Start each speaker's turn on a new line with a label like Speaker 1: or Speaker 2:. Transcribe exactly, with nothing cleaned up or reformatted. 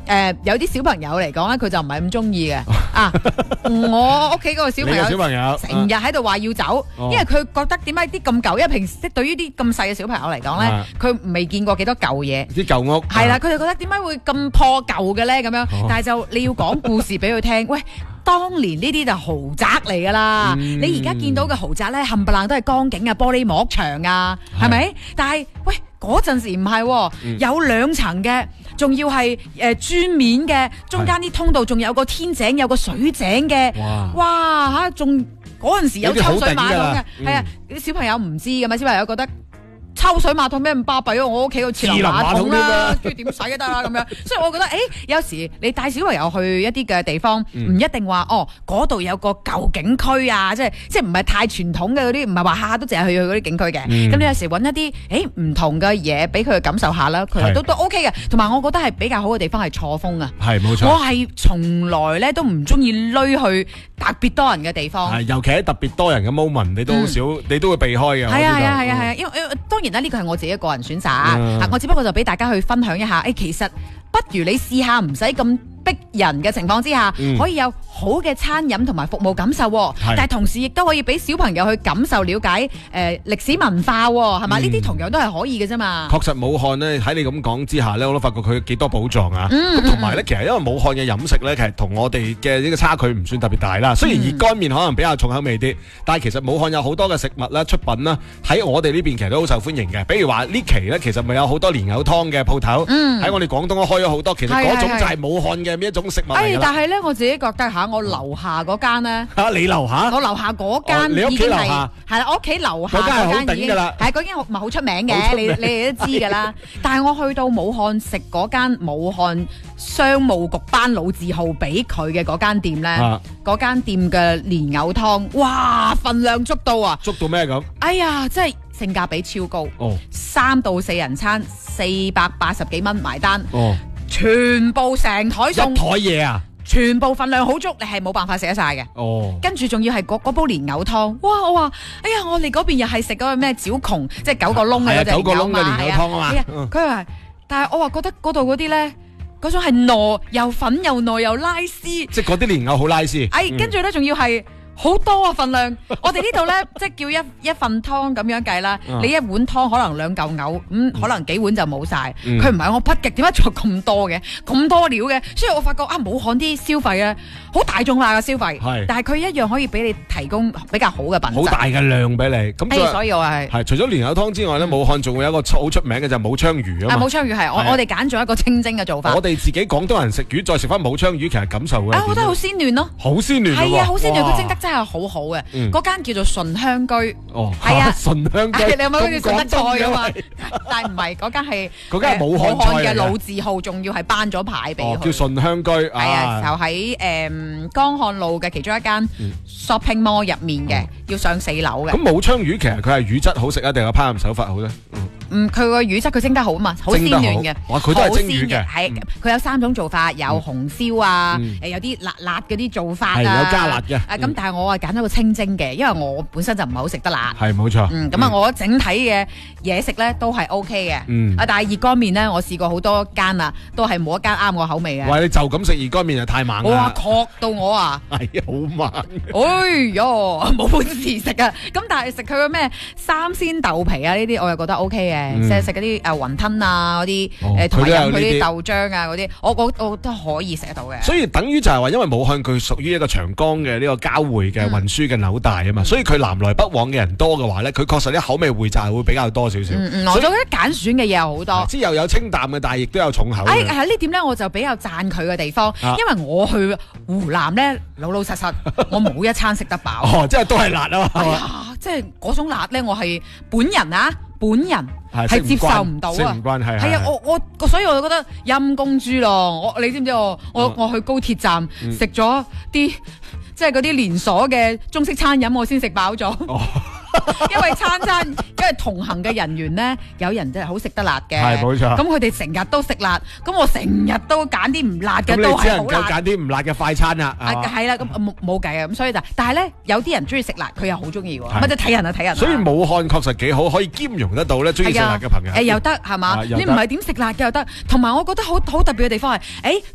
Speaker 1: 誒有啲小朋友嚟講咧，佢就唔係咁中意嘅啊！我屋企嗰個小朋友，
Speaker 2: 小朋友
Speaker 1: 成日喺度話要走，因為佢覺得點解啲咁舊？因為平時對於啲咁細嘅小朋友嚟講咧，佢未見過幾多舊嘢，
Speaker 2: 啲舊屋
Speaker 1: 係啦，佢哋覺得點解會咁破舊嘅咧？咁樣，但係就你要講故事俾佢聽，喂。當年呢啲就豪宅嚟㗎啦，嗯、你而家見到嘅豪宅咧，冚唪唥都係江景啊、玻璃幕牆啊，係咪？但係喂，嗰陣時唔係、哦，嗯、有兩層嘅，仲要係誒磚面嘅，中間啲通道仲有個天井，有個水井嘅，哇！哇嚇，仲嗰陣時有抽水馬桶嘅，係啊，啲小朋友唔知㗎嘛，小朋友覺得。抽水馬桶咩咁巴閉啊！我屋企個智能馬桶啦，中意點洗都得啦咁樣。所以我覺得，誒、欸、有時你帶小朋友去一啲嘅地方，唔、嗯、一定話哦，嗰度有個舊景區啊，即係即係唔係太傳統嘅嗰啲，唔係話下下都淨係去去嗰啲景區嘅。咁、嗯、你有時揾一啲誒唔同嘅嘢俾佢感受下啦，佢都都 OK 嘅。同埋我覺得係比較好嘅地方係錯峰啊。係冇錯。我係從來咧都唔中意累去特別多人嘅地方。係，尤其喺特別多人嘅 moment，你都好少，嗯、你都會避開嘅。係啊係啊係啊係啊，因為因為當然啦，呢個係我自己個人選擇，嗯、我只不過就俾大家去分享一下，誒、欸，其實不如你試下唔使咁逼人嘅情況之下，嗯、可以有好嘅餐飲同埋服務感受，但係同時亦都可以俾小朋友去感受了解誒歷史文化，係嘛？呢啲同樣都係可以嘅啫嘛。確實武漢呢，喺你咁講之下呢，我都發覺佢幾多寶藏啊！咁同埋呢，其實因為武漢嘅飲食呢，其實同我哋嘅呢個差距唔算特別大啦。雖然熱乾麵可能比較重口味啲，但係其實武漢有好多嘅食物啦、出品啦，喺我哋呢邊其實都好受歡迎嘅。比如話呢期呢，其實咪有好多蓮藕湯嘅鋪頭，喺、嗯、我哋廣東都開咗好多。其實嗰種就係武漢嘅一種食物嚟㗎啦。哎，但係呢，我自己覺得嚇，我樓下嗰間咧嚇，你樓下？我樓下嗰間已經係係啦，我屋企樓下嗰間已經係嗰間唔係好出名嘅，你你哋都知㗎啦。但係我去到武漢食嗰間武漢商務局班老字號俾佢嘅嗰間店咧，嗰間店嘅蓮藕湯，哇，份量足到啊！足到咩咁？哎呀，真係性價比超高，三到四人餐四百八十幾蚊埋單，全部成枱餸，一枱嘢啊！全部份量好足，你係冇辦法食得晒嘅。哦，跟住仲要係嗰煲蓮藕湯，哇！我話，哎呀，我哋嗰邊又係食嗰個咩餃窮，即係九個窿嘅嗰隻九個窿嘅蓮藕湯啊嘛。佢話，但係我話覺得嗰度嗰啲咧，嗰種係糯又粉又糯又拉絲，即係嗰啲蓮藕好拉絲。哎，跟住咧仲要係。好多啊份量，我哋呢度咧即係叫一一份湯咁樣計啦，你一碗湯可能兩嚿藕，咁可能幾碗就冇晒。佢唔係我不極，點解做咁多嘅，咁多料嘅？所以我發覺啊，武漢啲消費咧好大眾化嘅消費，但係佢一樣可以俾你提供比較好嘅品質，好大嘅量俾你。咁所以我係係除咗蓮藕湯之外咧，武漢仲會有一個好出名嘅就係武昌魚啊嘛。武昌魚係我我哋揀咗一個清蒸嘅做法。我哋自己廣東人食魚再食翻武昌魚，其實感受嘅，我覺得好鮮嫩咯，好鮮嫩係啊，好鮮嫩，佢蒸得真係好好嘅，嗰間叫做順香居，哦，係啊，順香居，你有冇好似順德菜噶嘛？但係唔係，嗰間係嗰間係武漢菜嘅老字號，仲要係頒咗牌俾佢，叫順香居，係啊，就喺誒江漢路嘅其中一間 shopping mall 入面嘅，要上四樓嘅。咁武昌魚其實佢係魚質好食啊，定係烹飪手法好咧？嗯，佢個魚質佢蒸得好啊嘛，好鮮嫩嘅，哇，佢都係蒸魚嘅，係佢有三種做法，有紅燒啊，誒有啲辣辣嗰啲做法啊，有加辣嘅，誒咁但係我係揀咗個清蒸嘅，因為我本身就唔係好食得辣，係冇錯，嗯咁啊我整體嘅嘢食咧都係 O K 嘅，嗯啊但係熱乾麵咧我試過好多間啊，都係冇一間啱我口味嘅。喂，你就咁食熱乾麵就太猛啦！哇，確到我啊，係好猛，哎喲冇本事食啊！咁但係食佢個咩三鮮豆皮啊呢啲我又覺得 O K 嘅。即係食嗰啲誒雲吞啊嗰啲誒同埋飲佢啲豆漿啊嗰啲，我我我都可以食得到嘅。所以等於就係話，因為武漢佢屬於一個長江嘅呢個交匯嘅運輸嘅紐帶啊嘛，嗯、所以佢南來北往嘅人多嘅話咧，佢確實啲口味匯集會比較多少少。嗯嗯，我覺得揀選嘅嘢有好多，之又有清淡嘅，但係亦都有重口。誒係呢點咧，我就比較讚佢嘅地方，啊、因為我去湖南咧老老實實，我冇一餐食得飽。哦，即係都係辣啊嘛。係啊，即係嗰種辣咧，我係本人啊。本人係接受唔到啊，係啊，我我所以我就覺得陰公豬咯，我你知唔知我我我去高鐵站食咗啲即係嗰啲連鎖嘅中式餐飲，我先食飽咗。因為餐餐，因為同行嘅人員咧，有人真係好食得辣嘅，係冇錯。咁佢哋成日都食辣，咁我成日都揀啲唔辣嘅，都係好辣。揀啲唔辣嘅快餐啦，係啦，咁冇冇計啊，咁所以就，但係咧有啲人中意食辣，佢又好中意喎，咪就睇人啊睇人。所以武漢確實幾好，可以兼容得到咧中意食辣嘅朋友。誒又得係嘛，你唔係點食辣嘅又得，同埋我覺得好好特別嘅地方係，誒。